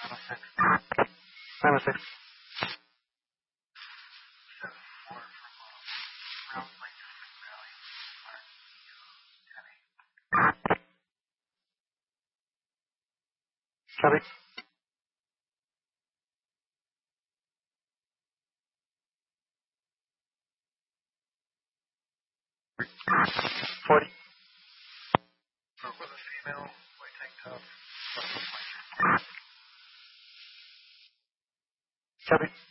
906. Copy. 40. With a female, white tank top. Copy.